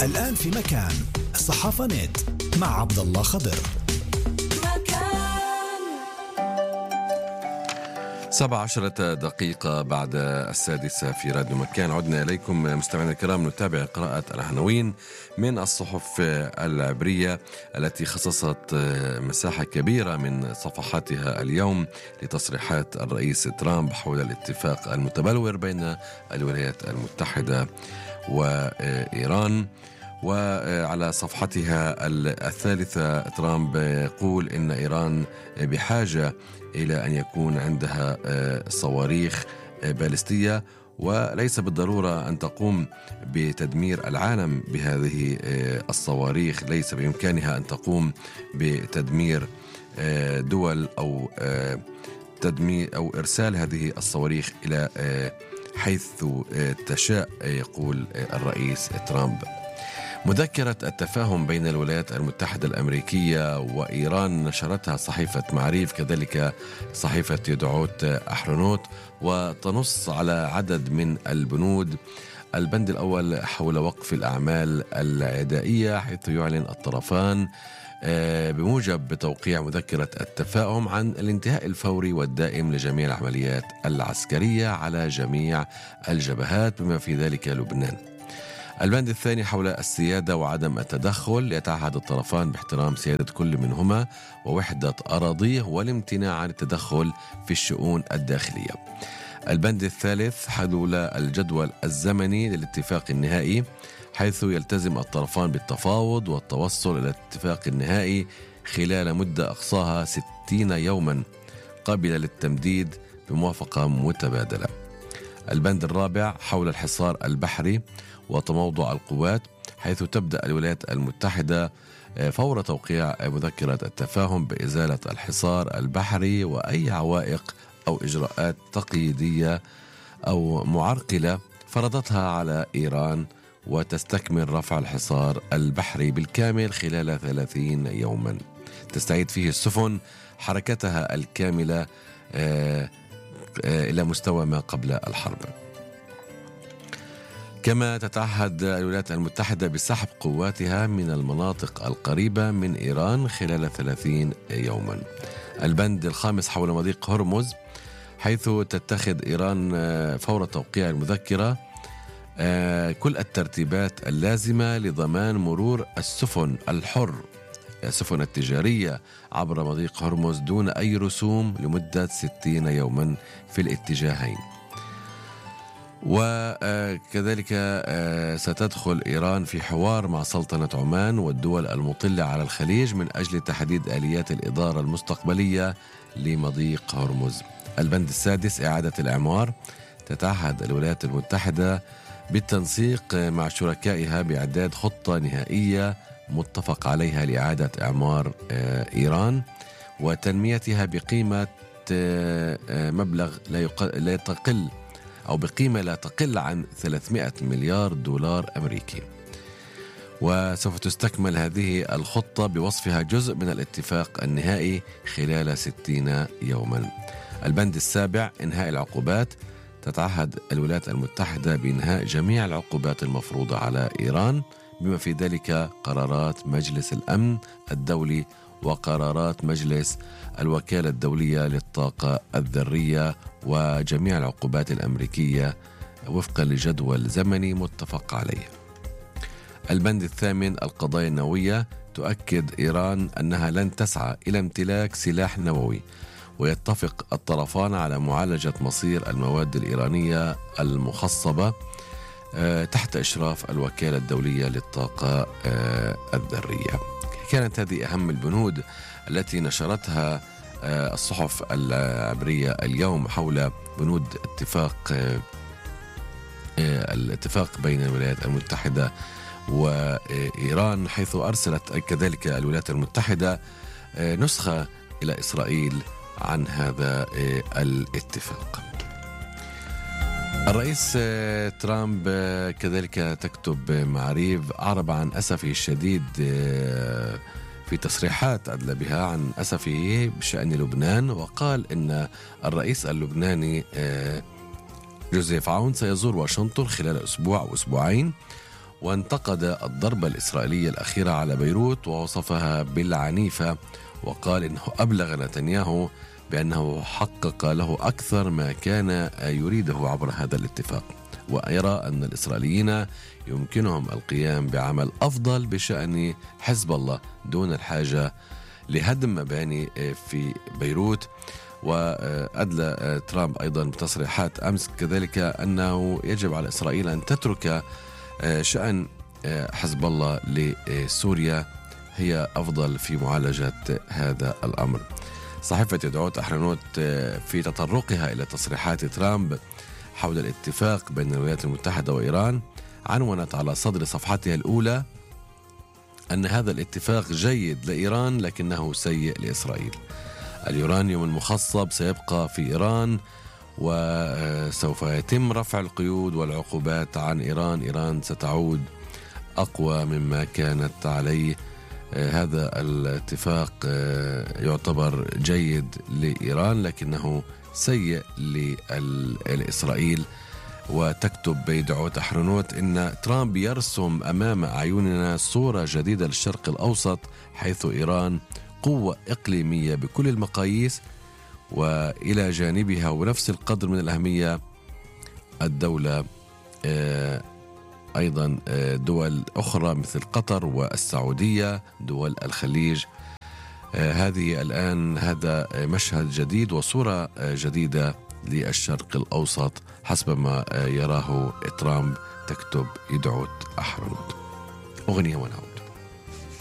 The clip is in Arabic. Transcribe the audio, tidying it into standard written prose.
الآن في مكان صحافة نت مع عبد الله خضر. 17 دقيقة بعد 6 في راديو مكان. عدنا إليكم مستمعينا الكرام نتابع قراءة العناوين من الصحف العبرية التي خصصت مساحة كبيرة من صفحاتها اليوم لتصريحات الرئيس ترامب حول الاتفاق المتبلور بين الولايات المتحدة وإيران. وعلى صفحتها 3 ترامب يقول إن إيران بحاجة إلى أن يكون عندها صواريخ باليستية، وليس بالضرورة أن تقوم بتدمير العالم بهذه الصواريخ. ليس بإمكانها أن تقوم بتدمير دول أو تدمير أو إرسال هذه الصواريخ إلى حيث تشاء، يقول الرئيس ترامب. مذكرة التفاهم بين الولايات المتحدة الأمريكية وإيران نشرتها صحيفة معريف، كذلك صحيفة يدعوت أحرنوت، وتنص على عدد من البنود. البند الأول حول وقف الأعمال العدائية، حيث يعلن الطرفان بموجب توقيع مذكرة التفاهم عن الانتهاء الفوري والدائم لجميع العمليات العسكرية على جميع الجبهات بما في ذلك لبنان. البند الثاني حول السيادة وعدم التدخل، يتعهد الطرفان باحترام سيادة كل منهما ووحدة أراضيه والامتناع عن التدخل في الشؤون الداخلية. البند الثالث حول الجدول الزمني للاتفاق النهائي، حيث يلتزم الطرفان بالتفاوض والتوصل إلى الاتفاق النهائي خلال مدة أقصاها 60 يوما قابلة للتمديد بموافقة متبادلة. البند الرابع حول الحصار البحري وتموضع القوات، حيث تبدأ الولايات المتحدة فور توقيع مذكرة التفاهم بإزالة الحصار البحري وأي عوائق أو إجراءات تقييدية أو معرقلة فرضتها على إيران، وتستكمل رفع الحصار البحري بالكامل خلال 30 يوما تستعيد فيه السفن حركتها الكاملة إلى مستوى ما قبل الحرب. كما تتعهد الولايات المتحدة بسحب قواتها من المناطق القريبة من إيران خلال 30 يوما. البند الخامس حول مضيق هرمز، حيث تتخذ إيران فور توقيع المذكرة كل الترتيبات اللازمة لضمان مرور السفن الحر، السفن التجارية عبر مضيق هرمز دون أي رسوم لمدة 60 يوما في الاتجاهين. وكذلك ستدخل إيران في حوار مع سلطنة عمان والدول المطلة على الخليج من أجل تحديد آليات الإدارة المستقبلية لمضيق هرمز. البند السادس إعادة الإعمار، تتعهد الولايات المتحدة بالتنسيق مع شركائها بإعداد خطة نهائية متفق عليها لإعادة إعمار إيران وتنميتها بقيمة مبلغ لا تقل أو بقيمة لا تقل عن 300 مليار دولار أمريكي. وسوف تستكمل هذه الخطة بوصفها جزء من الاتفاق النهائي خلال 60 يوما. البند السابع إنهاء العقوبات، تتعهد الولايات المتحدة بإنهاء جميع العقوبات المفروضة على إيران بما في ذلك قرارات مجلس الأمن الدولي وقرارات مجلس الوكالة الدولية للطاقة الذرية وجميع العقوبات الأمريكية وفقا لجدول زمني متفق عليه. البند الثامن القضايا النووية، تؤكد إيران أنها لن تسعى إلى امتلاك سلاح نووي، ويتفق الطرفان على معالجة مصير المواد الإيرانية المخصبة تحت إشراف الوكالة الدولية للطاقة الذرية. كانت هذه أهم البنود التي نشرتها الصحف العبرية اليوم حول بنود الاتفاق بين الولايات المتحدة وإيران، حيث أرسلت كذلك الولايات المتحدة نسخة إلى إسرائيل عن هذا الاتفاق. الرئيس ترامب كذلك تكتب معريف أعرب عن أسفه الشديد في تصريحات أدلى بها عن أسفه بشأن لبنان، وقال إن الرئيس اللبناني جوزيف عون سيزور واشنطن خلال أسبوع أو أسبوعين، وانتقد الضربة الإسرائيلية الأخيرة على بيروت ووصفها بالعنيفة، وقال إنه أبلغ نتنياهو بأنه حقق له أكثر ما كان يريده عبر هذا الاتفاق، ويرى أن الإسرائيليين يمكنهم القيام بعمل أفضل بشأن حزب الله دون الحاجة لهدم مباني في بيروت. وأدلى ترامب أيضا بتصريحات أمس كذلك أنه يجب على إسرائيل أن تترك شأن حزب الله لسوريا هي أفضل في معالجة هذا الأمر. صحيفة يدعوت أحرنوت في تطرقها إلى تصريحات ترامب حول الاتفاق بين الولايات المتحدة وإيران عنونت على صدر صفحتها الأولى أن هذا الاتفاق جيد لإيران لكنه سيء لإسرائيل. اليورانيوم المخصب سيبقى في إيران وسوف يتم رفع القيود والعقوبات عن إيران. إيران ستعود أقوى مما كانت عليه. هذا الاتفاق يعتبر جيد لإيران لكنه سيء لإسرائيل. وتكتب بيدعوت أحرنوت إن ترامب يرسم أمام أعيننا صورة جديدة للشرق الأوسط حيث إيران قوة إقليمية بكل المقاييس، وإلى جانبها ونفس القدر من الأهمية الدولة أيضا دول أخرى مثل قطر والسعودية دول الخليج. هذه الآن هذا مشهد جديد وصورة جديدة للشرق الأوسط حسب ما يراه ترامب. تكتب يدعوت أحرنوت. أغنية ونعود.